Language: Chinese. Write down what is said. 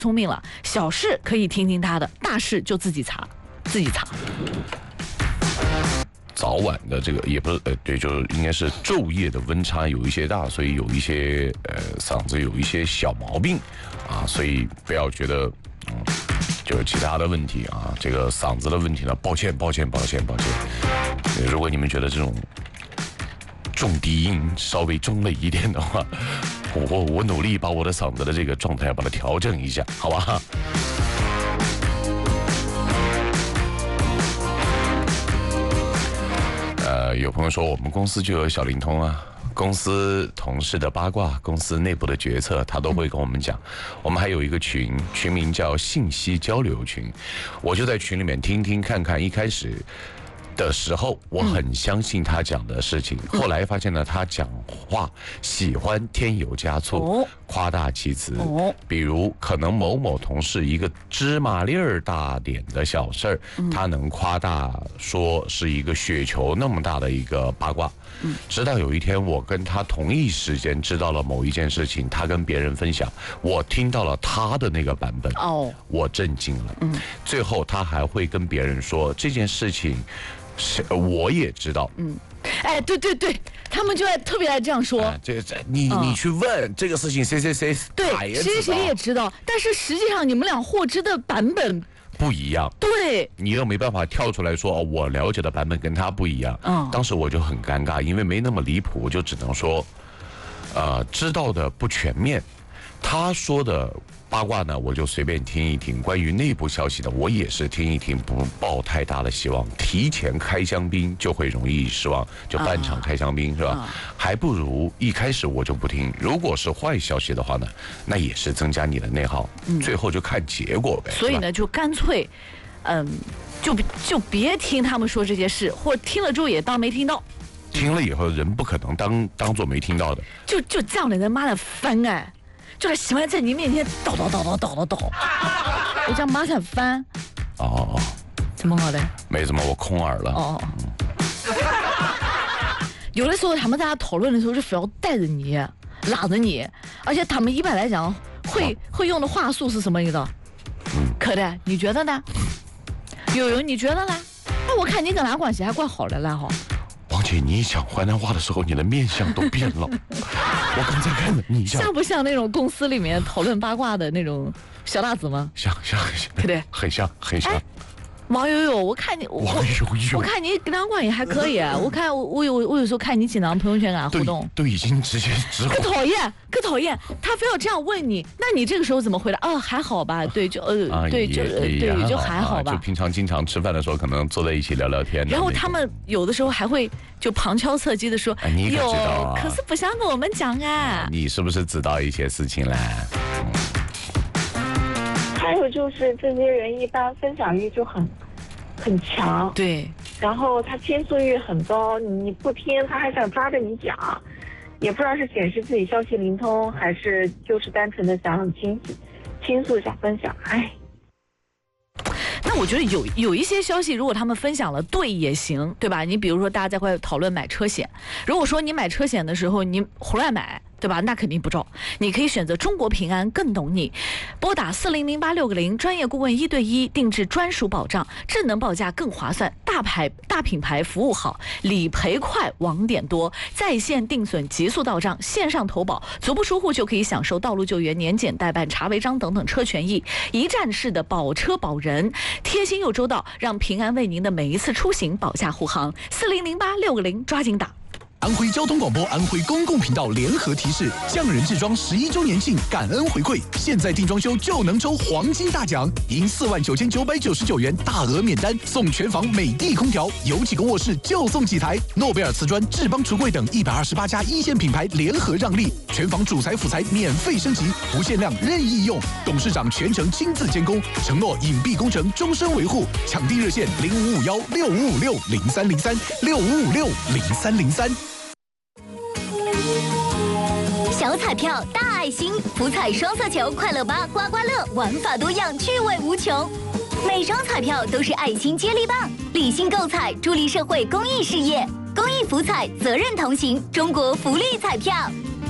聪明了，小事可以听听他的，大事就自己查。 早晚的这个也不是对，就是应该是昼夜的温差有一些大，所以有一些嗓子有一些小毛病啊，所以不要觉得就是其他的问题啊，这个嗓子的问题呢，抱歉。如果你们觉得这种重低音稍微中了一点的话，我努力把我的嗓子的这个状态把它调整一下，好吧？有朋友说我们公司就有小灵通啊，公司同事的八卦，公司内部的决策，他都会跟我们讲。我们还有一个群名叫信息交流群，我就在群里面听听看看。一开始的时候，我很相信他讲的事情，后来发现呢，他讲话喜欢添油加醋，夸大其词。比如可能某某同事一个芝麻粒儿大点的小事儿，他能夸大说是一个雪球那么大的一个八卦。直到有一天，我跟他同一时间知道了某一件事情，他跟别人分享，我听到了他的那个版本，我震惊了。最后他还会跟别人说这件事情。我也知道， 对，他们就特别爱这样说。 你去问这个事情谁， 对，谁也知道，但是实际上你们俩获知的版本不一样。 对， 你又没办法跳出来说我了解的版本跟他不一样。当时我就很尴尬，因为没那么离谱，我就只能说，知道的不全面。他说的八卦呢，我就随便听一听；关于内部消息呢，我也是听一听，不抱太大的希望。提前开香槟就会容易失望，就半场开香槟是吧？还不如一开始我就不听。如果是坏消息的话呢，那也是增加你的内耗，最后就看结果呗。 所以呢，就干脆，就别听他们说这些事，或者听了之后也当没听到。 听了以后，人不可能当做没听到的。 就这样的人，妈的烦哎！就是喜欢在你面前叨，我叫马上翻。怎么好的？ 没怎么，我空耳了。 有的时候他们在家讨论的时候，就非要带着你，拉着你，而且他们一般来讲会用的话术是什么？你知道？可的，你觉得呢？有，你觉得呢？那我看你跟他关系还怪好的了哈。 王姐，你一讲淮南话的时候，你的面相都变了。我刚才看了你像不像那种公司里面讨论八卦的那种小大子吗？ 像， 对不对？ 很像。 王悠悠，我看你，我看你跟他关系还可以。我有时候看你经常朋友圈跟他互动， 都已经直接直可讨厌，他非要这样问你，那你这个时候怎么回答？还好吧，对，就还好吧。 就平常经常吃饭的时候，可能坐在一起聊聊天。 然后他们有的时候还会就旁敲侧击的说， 你可知道可是不想跟我们讲啊。 你是不是知道一些事情啦？ 还有就是这些人一般分享欲就很强， 对， 然后他倾诉欲很高，你不听他还想抓着你讲，也不知道是显示自己消息灵通，还是就是单纯的想倾诉想分享。 那我觉得有一些消息，如果他们分享了对也行，对吧？你比如说大家在会讨论买车险，如果说你买车险的时候你胡乱买，对吧？那肯定不中。你可以选择中国平安，更懂你。拨打400860，专业顾问1对1定制专属保障，智能报价更划算，大品牌服务好，理赔快，网点多，在线定损急速到账，线上投保，足不出户就可以享受道路救援、年检代办、查违章等等车权益，一站式的保车保人，贴心又周到，让平安为您的每一次出行保驾护航。400860，抓紧打。 安徽交通广播、安徽公共频道联合提示：匠人制装11周年庆感恩回馈，现在定装修就能抽黄金大奖，赢49999元大额免单，送全房美的空调，有几个卧室就送几台。诺贝尔瓷砖、智邦橱柜等128家一线品牌联合让利，全房主材辅材免费升级，不限量任意用，董事长全程亲自监工，承诺隐蔽工程终身维护。抢订热线05516556030365560303。 小彩票大爱心，福彩双色球，快乐吧刮刮乐，玩法多样，趣味无穷。每张彩票都是爱心接力棒，理性购彩，助力社会公益事业。公益福彩，责任同行，中国福利彩票。